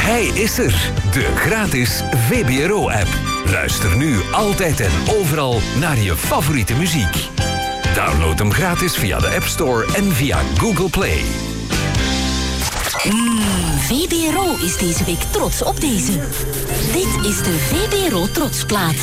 Hij is er, de gratis VBRO-app. Luister nu altijd en overal naar je favoriete muziek. Download hem gratis via de App Store en via Google Play. VBRO is deze week trots op deze. Dit is de VBRO Trotsplaat.